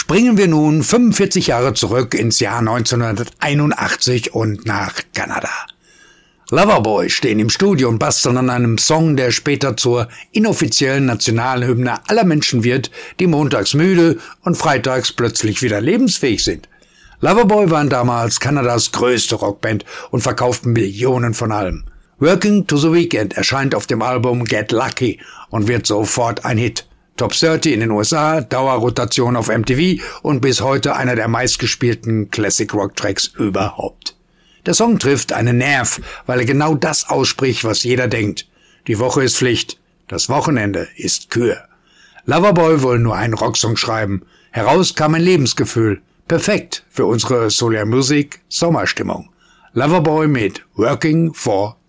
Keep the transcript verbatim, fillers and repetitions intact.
Springen wir nun fünfundvierzig Jahre zurück ins Jahr neunzehnhunderteinundachtzig und nach Kanada. Loverboy stehen im Studio und basteln an einem Song, der später zur inoffiziellen Nationalhymne aller Menschen wird, die montags müde und freitags plötzlich wieder lebensfähig sind. Loverboy waren damals Kanadas größte Rockband und verkauften Millionen von Alben. Working to the Weekend erscheint auf dem Album Get Lucky und wird sofort ein Hit. Top dreißig in den U S A, Dauerrotation auf M T V und bis heute einer der meistgespielten Classic-Rock-Tracks überhaupt. Der Song trifft einen Nerv, weil er genau das ausspricht, was jeder denkt. Die Woche ist Pflicht, das Wochenende ist Kür. Loverboy wollen nur einen Rocksong schreiben. Heraus kam ein Lebensgefühl. Perfekt für unsere Solar Music Sommerstimmung. Loverboy mit Working for